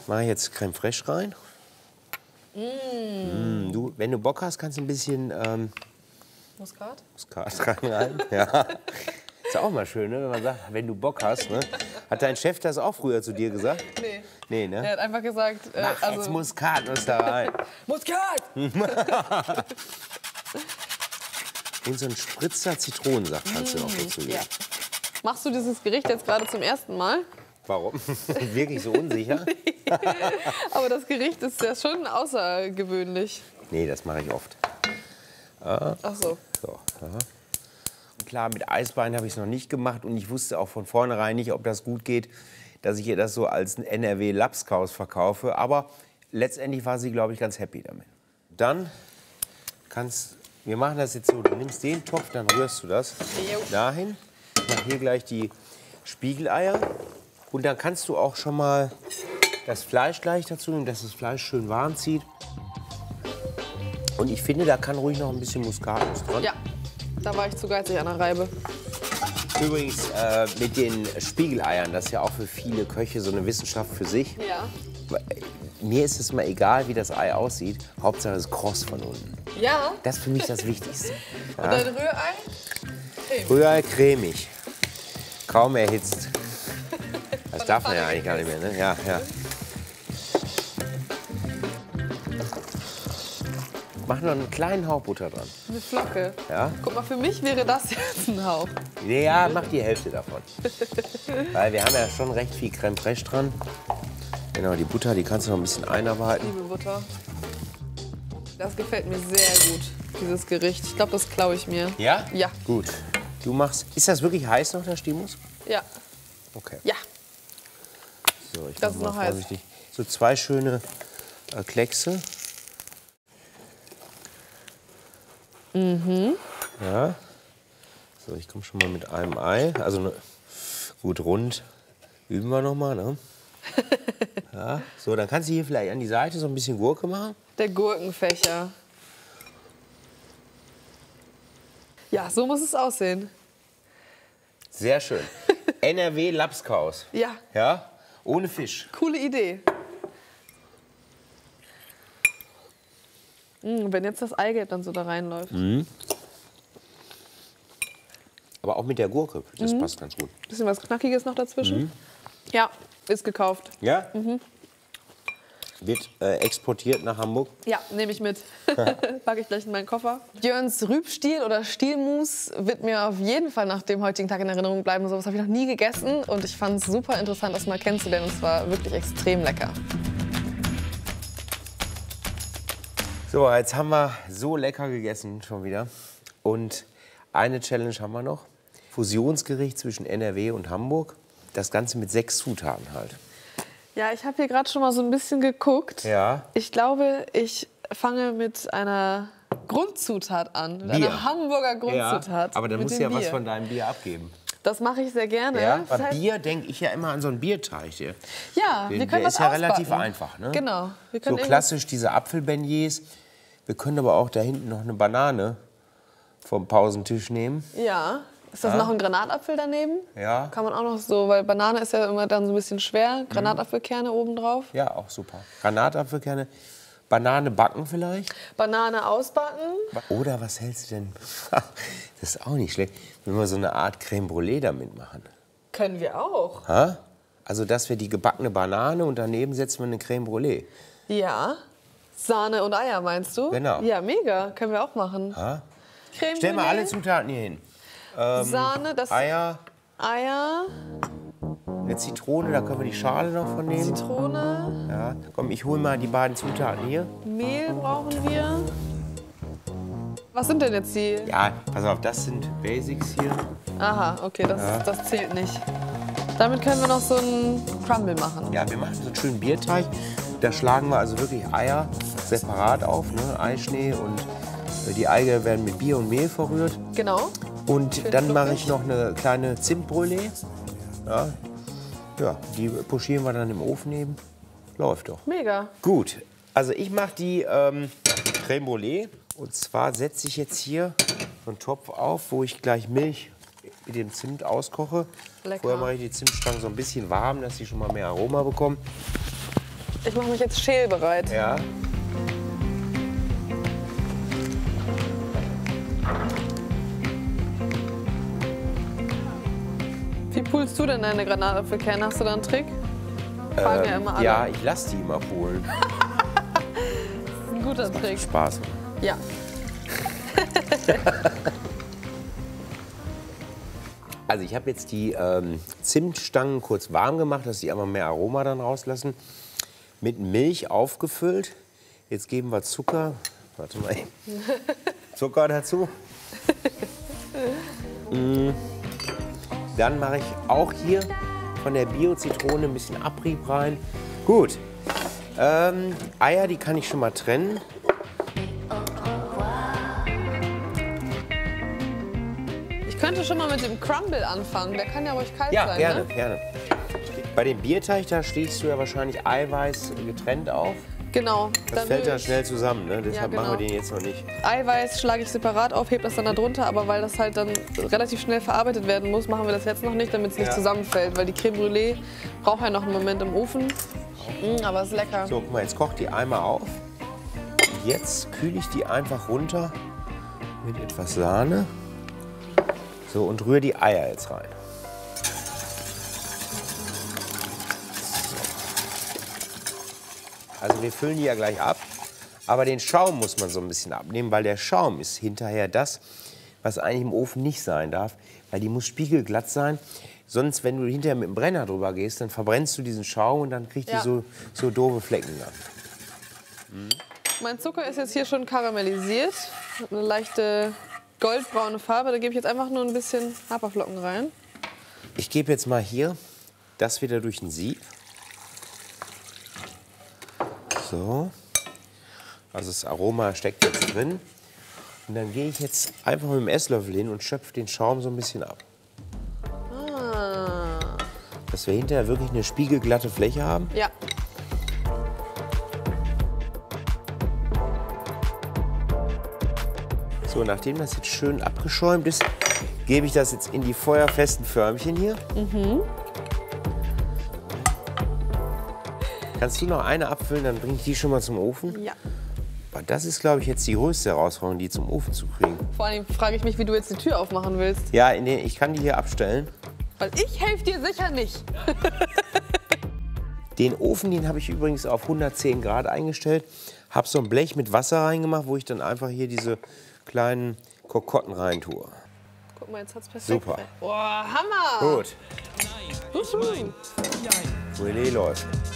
mache ich jetzt Crème Fraiche rein. Du, wenn du Bock hast, kannst du ein bisschen Muskat? Muskat rein. Ja. Ist auch mal schön, ne? Wenn man sagt, wenn du Bock hast. Ne? Hat dein Chef das auch früher zu dir gesagt? Nee. Nee, ne? Er hat einfach gesagt, Mach jetzt Muskatnuss da rein. Muskat! Und so ein Spritzer Zitronensaft kannst du noch dazu geben. Ja. Machst du dieses Gericht jetzt gerade zum ersten Mal? Warum? Wirklich so unsicher? Aber das Gericht ist ja schon außergewöhnlich. Nee, das mache ich oft. Ach so. So, aha. Klar, mit Eisbein habe ich es noch nicht gemacht und ich wusste auch von vornherein nicht, ob das gut geht, dass ich ihr das so als NRW-Lapskaus verkaufe. Aber letztendlich war sie, glaube ich, ganz happy damit. Dann wir machen das jetzt so, du nimmst den Topf, dann rührst du das dahin. Ich mache hier gleich die Spiegeleier und dann kannst du auch schon mal das Fleisch gleich dazu nehmen, dass das Fleisch schön warm zieht. Und ich finde, da kann ruhig noch ein bisschen Muskatnuss dran. Ja, da war ich zu geizig an der Reibe. Übrigens mit den Spiegeleiern, das ist ja auch für viele Köche so eine Wissenschaft für sich. Ja. Mir ist es mal egal, wie das Ei aussieht. Hauptsache es ist kross von unten. Ja? Das ist für mich das Wichtigste. Und dein Rührei? Rührei cremig. Kaum erhitzt. Das darf man ja eigentlich gar nicht mehr, ne? Ja, ja. Mach noch einen kleinen Hauch Butter dran. Eine Flocke. Ja? Guck mal, für mich wäre das jetzt ein Hauch. Ja, mach die Hälfte davon. Weil wir haben ja schon recht viel Crème Fraiche dran. Genau, die Butter, die kannst du noch ein bisschen einarbeiten. Liebe Butter. Das gefällt mir sehr gut, dieses Gericht. Ich glaube, das klaue ich mir. Ja? Ja. Gut. Du machst. Ist das wirklich heiß noch, der Stimus? Ja. Okay. Ja. So, ich Das mach ist mal noch heiß. vorsichtig. So 2 schöne Kleckse. Ja. So, ich komme schon mal mit einem Ei. Also gut rund üben wir noch mal, ne? Ja. So, dann kannst du hier vielleicht an die Seite so ein bisschen Gurke machen. Der Gurkenfächer. Ja, so muss es aussehen. Sehr schön. NRW Lapskaus. Ja, Ja? Ohne Fisch. coole Idee. Wenn jetzt das Eigelb dann so da reinläuft. Aber auch mit der Gurke. Das passt ganz gut. Bisschen was Knackiges noch dazwischen. Ja, ist gekauft. Ja? Wird exportiert nach Hamburg. Ja, nehme ich mit. Packe ich gleich in meinen Koffer. Jörns Rübstiel oder Stielmus wird mir auf jeden Fall nach dem heutigen Tag in Erinnerung bleiben. So was habe ich noch nie gegessen und ich fand es super interessant, das mal kennenzulernen. Und es war wirklich extrem lecker. So, jetzt haben wir so lecker gegessen schon wieder. Und eine Challenge haben wir noch. Fusionsgericht zwischen NRW und Hamburg. Das Ganze mit 6 Zutaten halt. Ja, ich habe hier gerade schon mal so ein bisschen geguckt. Ja. Ich glaube, ich fange mit einer Grundzutat an. Mit Bier. einer Hamburger Grundzutat. Aber dann mit musst dem du ja was Bier. von deinem Bier abgeben. Das mache ich sehr gerne. Ja, Das bei heißt, Bier denke ich ja immer an so einen Bierteig hier. ja, wir können Der ist das ja ausbacken. relativ einfach, ne? Genau. Wir So können klassisch diese Apfelbeignets. Wir können aber auch da hinten noch eine Banane vom Pausentisch nehmen. Ja. Ist das noch ein Granatapfel daneben? Ja. Kann man auch noch so, weil Banane ist ja immer dann so ein bisschen schwer. Granatapfelkerne oben drauf. Ja, auch super. Granatapfelkerne. Banane backen vielleicht. Banane ausbacken. Oder was hältst du denn? Das ist auch nicht schlecht, wenn wir so eine Art Crème Brûlée damit machen. Können wir auch. Ha? Also, dass wir die gebackene Banane und daneben setzen wir eine Crème Brûlée. Ja. Sahne und Eier meinst du? Genau. Ja, mega. Können wir auch machen. Ha? Creme Stell mal Brûlée, alle Zutaten hier hin. Sahne, das Eier, Eier, eine Zitrone, da können wir die Schale noch von nehmen. Zitrone, Ja. Komm, ich hole mal die beiden Zutaten hier. Mehl brauchen wir. Was sind denn jetzt die? Ja, pass auf, das sind Basics hier. Aha, okay, das zählt nicht. Damit können wir noch so einen Crumble machen. Ja, wir machen so einen schönen Bierteig. Da schlagen wir also wirklich Eier separat auf, ne? Eischnee und die Eier werden mit Bier und Mehl verrührt. Genau. Und Schön dann mache fluffig. ich noch eine kleine Zimtbrûlée. Ja. Ja, die pochieren wir dann im Ofen neben. Läuft doch. Mega. Gut, also ich mache die Crème Brûlée. Und zwar setze ich jetzt hier so einen Topf auf, wo ich gleich Milch mit dem Zimt auskoche. Lecker. Vorher mache ich die Zimtstangen so ein bisschen warm, dass sie schon mal mehr Aroma bekommen. Ich mache mich jetzt schälbereit. Ja. Wie pulst du denn deine Granatapfelkerne? Hast du da einen Trick? Fragen ja immer alle. Ja, ich lasse die immer polen. Das ist ein guter Trick. Spaß. Ja. Also ich habe jetzt die Zimtstangen kurz warm gemacht, dass die einfach mehr Aroma dann rauslassen. Mit Milch aufgefüllt. Jetzt geben wir Zucker. Warte mal. Zucker dazu. Dann mache ich auch hier von der Bio-Zitrone ein bisschen Abrieb rein. Gut. Eier, die kann ich schon mal trennen. Ich könnte schon mal mit dem Crumble anfangen. Der kann ja ruhig kalt Ja, sein, gerne, ne? gerne. Bei dem Bierteig, da schlägst du ja wahrscheinlich Eiweiß getrennt auf. Genau. Das dann fällt will dann ich- schnell zusammen, ne? Deshalb Ja, machen wir genau. den jetzt noch nicht. Eiweiß schlage ich separat auf, heb das dann da drunter, aber weil das halt dann relativ schnell verarbeitet werden muss, machen wir das jetzt noch nicht, damit es nicht Ja. zusammenfällt, weil die Creme Brûlée braucht ja noch einen Moment im Ofen. Aber ist lecker. So, guck mal, jetzt kocht die einmal auf. Jetzt kühle ich die einfach runter mit etwas Sahne. So, und rühre die Eier jetzt rein. Also wir füllen die ja gleich ab, aber den Schaum muss man so ein bisschen abnehmen, weil der Schaum ist hinterher das, was eigentlich im Ofen nicht sein darf, weil die muss spiegelglatt sein. Sonst, wenn du hinterher mit dem Brenner drüber gehst, dann verbrennst du diesen Schaum und dann kriegt die Ja. so doofe Flecken dann. Mein Zucker ist jetzt hier schon karamellisiert. Hat eine leichte goldbraune Farbe. Da gebe ich jetzt einfach nur ein bisschen Haferflocken rein. Ich gebe jetzt mal hier das wieder durch ein Sieb. So. Also das Aroma steckt jetzt drin. Und dann gehe ich jetzt einfach mit dem Esslöffel hin und schöpfe den Schaum so ein bisschen ab. Ah. Dass wir hinterher wirklich eine spiegelglatte Fläche haben. Ja. So, nachdem das jetzt schön abgeschäumt ist, gebe ich das jetzt in die feuerfesten Förmchen hier. Kannst du noch eine abfüllen, dann bringe ich die schon mal zum Ofen. Ja. Aber das ist, glaube ich, jetzt die größte Herausforderung, die zum Ofen zu kriegen. Vor allem frage ich mich, wie du jetzt die Tür aufmachen willst. Ja, ich kann die hier abstellen. Weil ich helfe dir sicher nicht. Den Ofen, den habe ich übrigens auf 110 Grad eingestellt. Habe so ein Blech mit Wasser reingemacht, wo ich dann einfach hier diese kleinen Kokotten rein tue. Guck mal, jetzt hat's perfekt. Super. Boah, Hammer. Gut. Brûlée läuft.